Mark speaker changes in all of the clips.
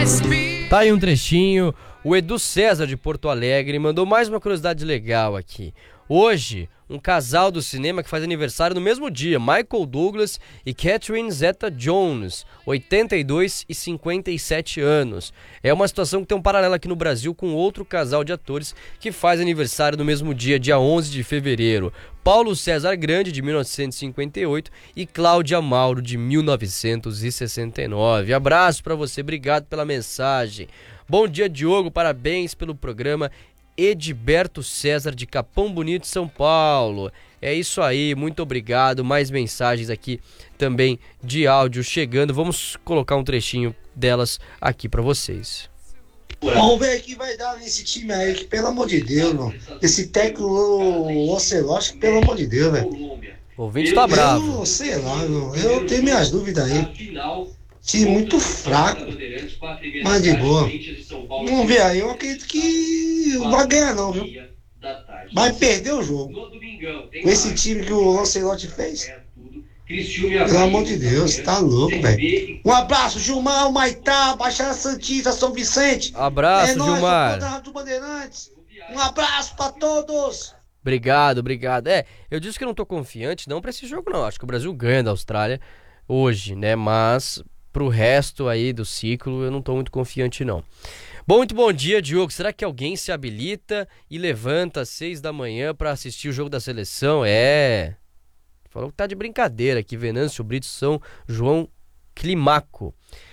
Speaker 1: Tá aí um trechinho. O Edu César de Porto Alegre mandou mais uma curiosidade legal aqui. Hoje, um casal do cinema que faz aniversário no mesmo dia, Michael Douglas e Catherine Zeta-Jones, 82 e 57 anos. É uma situação que tem um paralelo aqui no Brasil com outro casal de atores que faz aniversário no mesmo dia 11 de fevereiro. Paulo César Grande, de 1958, e Cláudia Mauro, de 1969. Abraço pra você, obrigado pela mensagem. Bom dia, Diogo, parabéns pelo programa. Edberto César, de Capão Bonito, São Paulo. É isso aí, muito obrigado. Mais mensagens aqui também de áudio chegando. Vamos colocar um trechinho delas aqui pra vocês.
Speaker 2: Vamos ver o que vai dar nesse time aí, que pelo amor de Deus, mano. Esse técnico Ocelote, pelo amor de Deus, velho.
Speaker 1: O ouvinte tá bravo.
Speaker 2: Eu sei lá, mano. Eu tenho minhas dúvidas aí. Time muito fraco, mas de boa. Vamos ver aí, eu acredito que não vai ganhar não, viu? Vai perder o jogo. Com esse time que o Lancelotti fez. Pelo amor de Deus, tá louco, velho. Um abraço, Gilmar, Maitá, Baixada Santista, São Vicente.
Speaker 1: Abraço,
Speaker 2: Gilmar. Um abraço pra todos.
Speaker 1: Obrigado. Eu disse que eu não tô confiante não pra esse jogo não. Acho que o Brasil ganha da Austrália hoje, né? Mas pro resto aí do ciclo eu não tô muito confiante não. Muito bom dia, Diogo. Será que alguém se habilita e levanta às 6 da manhã pra assistir o jogo da seleção? Falou que tá de brincadeira aqui, Venâncio Brito, São João Climaco.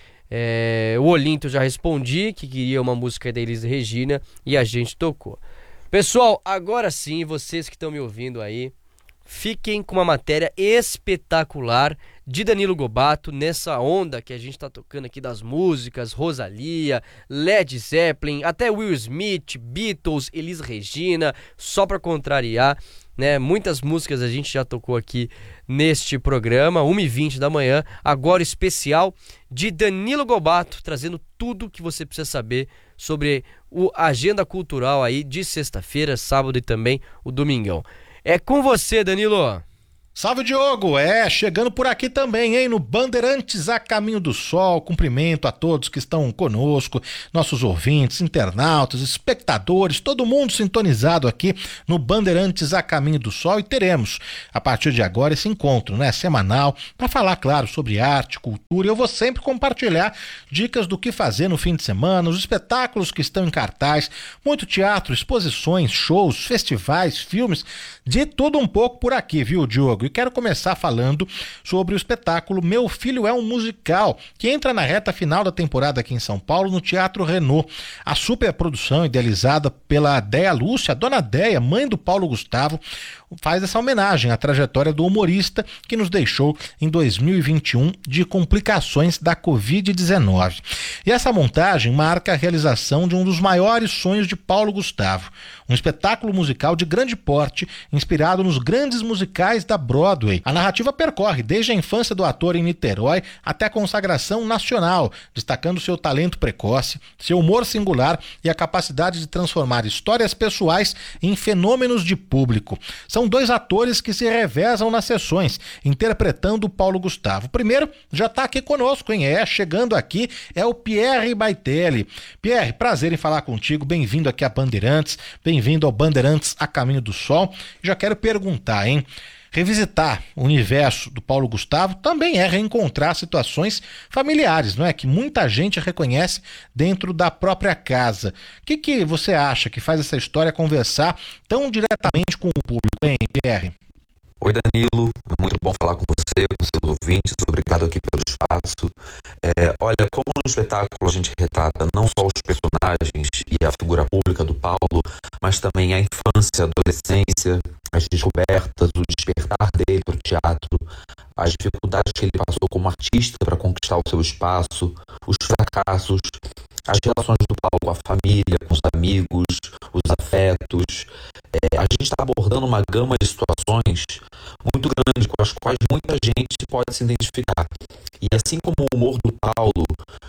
Speaker 1: O Olinto já respondi que queria uma música da Elis Regina e a gente tocou. Pessoal, agora sim, vocês que estão me ouvindo aí, fiquem com uma matéria espetacular de Danilo Gobato, nessa onda que a gente tá tocando aqui das músicas, Rosalía, Led Zeppelin, até Will Smith, Beatles, Elis Regina, só pra contrariar, né? Muitas músicas a gente já tocou aqui neste programa, 1h20 da manhã, agora especial de Danilo Gobato, trazendo tudo que você precisa saber sobre a agenda cultural aí de sexta-feira, sábado e também o domingão. É com você, Danilo.
Speaker 3: Salve, Diogo! Chegando por aqui também, hein, no Bandeirantes a Caminho do Sol. Cumprimento a todos que estão conosco, nossos ouvintes, internautas, espectadores, todo mundo sintonizado aqui no Bandeirantes a Caminho do Sol, e teremos, a partir de agora, esse encontro, né, semanal, para falar, claro, sobre arte, cultura. Eu vou sempre compartilhar dicas do que fazer no fim de semana, os espetáculos que estão em cartaz, muito teatro, exposições, shows, festivais, filmes, de tudo um pouco por aqui, viu, Diogo? E quero começar falando sobre o espetáculo Meu Filho é um Musical, que entra na reta final da temporada aqui em São Paulo, no Teatro Renault. A superprodução, idealizada pela Déia Lúcia, a dona Déia, mãe do Paulo Gustavo, faz essa homenagem à trajetória do humorista que nos deixou em 2021 de complicações da Covid-19. E essa montagem marca a realização de um dos maiores sonhos de Paulo Gustavo, um espetáculo musical de grande porte, inspirado nos grandes musicais da Broadway. A narrativa percorre desde a infância do ator em Niterói até a consagração nacional, destacando seu talento precoce, seu humor singular e a capacidade de transformar histórias pessoais em fenômenos de público. São dois atores que se revezam nas sessões, interpretando o Paulo Gustavo. O primeiro já está aqui conosco, hein? Chegando aqui é o Pierre Baitelli. Pierre, prazer em falar contigo, bem-vindo aqui a Bandeirantes, bem-vindo ao Bandeirantes a Caminho do Sol. Já quero perguntar, hein? Revisitar o universo do Paulo Gustavo também é reencontrar situações familiares, não é? Que muita gente reconhece dentro da própria casa. O que você acha que faz essa história conversar tão diretamente com o público, hein, Pierre?
Speaker 4: Oi, Danilo, é muito bom falar com você, com seus ouvintes, obrigado aqui pelo espaço. Olha, como no espetáculo a gente retrata não só os personagens e a figura pública do Paulo, mas também a infância, a adolescência, as descobertas, o despertar dele para o teatro, as dificuldades que ele passou como artista para conquistar o seu espaço, os fracassos, as relações do Paulo com a família, com os amigos, os afetos. A gente está abordando uma gama de situações muito grande, com as quais muita gente pode se identificar. E assim como o humor do Paulo,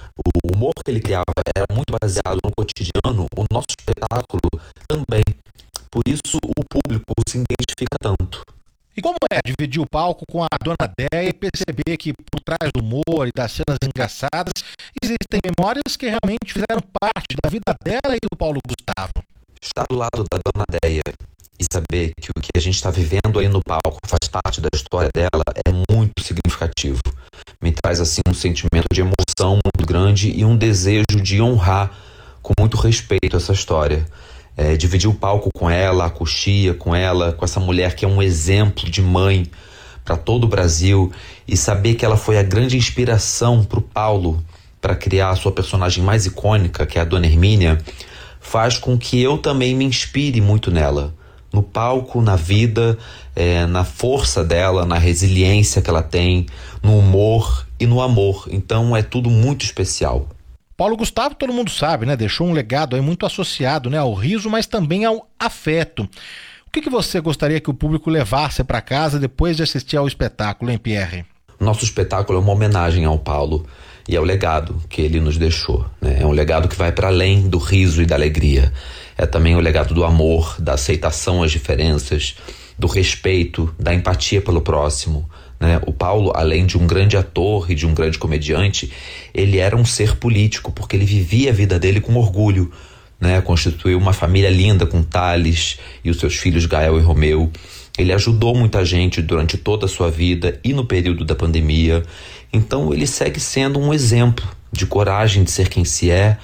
Speaker 4: o humor que ele criava era muito baseado no cotidiano, o nosso espetáculo também. Por isso o público se identifica tanto.
Speaker 3: E como é dividir o palco com a Dona Déia e perceber que por trás do humor e das cenas engraçadas existem memórias que realmente fizeram parte da vida dela e do Paulo Gustavo?
Speaker 4: Estar do lado da Dona Déia e saber que o que a gente está vivendo aí no palco faz parte da história dela é muito significativo. Me traz assim um sentimento de emoção muito grande e um desejo de honrar com muito respeito essa história. Dividir o palco com ela, a coxia com ela, com essa mulher que é um exemplo de mãe para todo o Brasil, e saber que ela foi a grande inspiração para o Paulo para criar a sua personagem mais icônica, que é a Dona Hermínia, faz com que eu também me inspire muito nela. No palco, na vida, na força dela, na resiliência que ela tem, no humor e no amor. Então é tudo muito especial.
Speaker 3: Paulo Gustavo, todo mundo sabe, né? Deixou um legado aí muito associado, né, ao riso, mas também ao afeto. O que você gostaria que o público levasse para casa depois de assistir ao espetáculo, hein, Pierre?
Speaker 4: Nosso espetáculo é uma homenagem ao Paulo e ao legado que ele nos deixou, né? É um legado que vai para além do riso e da alegria. É também o legado do amor, da aceitação às diferenças, do respeito, da empatia pelo próximo, né? O Paulo, além de um grande ator e de um grande comediante, ele era um ser político, porque ele vivia a vida dele com orgulho, né? Constituiu uma família linda com Thales e os seus filhos Gael e Romeu. Ele ajudou muita gente durante toda a sua vida e no período da pandemia. Então ele segue sendo um exemplo de coragem de ser quem se é,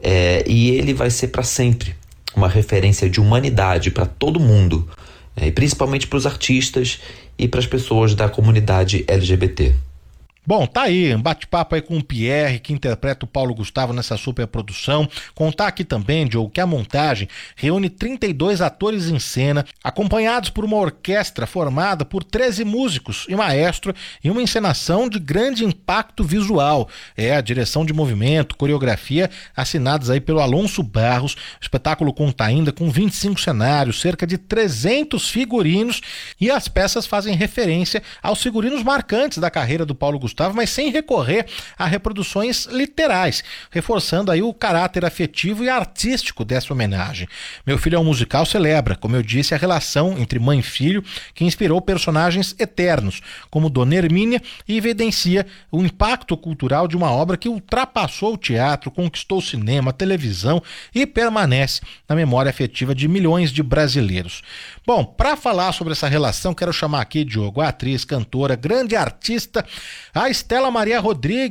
Speaker 4: e ele vai ser para sempre uma referência de humanidade para todo mundo, e principalmente para os artistas e para as pessoas da comunidade LGBT.
Speaker 3: Bom, tá aí, um bate-papo aí com o Pierre, que interpreta o Paulo Gustavo nessa superprodução. Contar aqui também, Diogo, que a montagem reúne 32 atores em cena, acompanhados por uma orquestra formada por 13 músicos e maestro, e uma encenação de grande impacto visual. A direção de movimento, coreografia, assinados aí pelo Alonso Barros. O espetáculo conta ainda com 25 cenários, cerca de 300 figurinos, e as peças fazem referência aos figurinos marcantes da carreira do Paulo Gustavo, mas sem recorrer a reproduções literais, reforçando aí o caráter afetivo e artístico dessa homenagem. Meu Filho é um Musical celebra, como eu disse, a relação entre mãe e filho que inspirou personagens eternos, como Dona Hermínia, e evidencia o impacto cultural de uma obra que ultrapassou o teatro, conquistou o cinema, a televisão e permanece na memória afetiva de milhões de brasileiros. Bom, para falar sobre essa relação, quero chamar aqui, Diogo, a atriz, cantora, grande artista, a Estela Maria Rodrigues.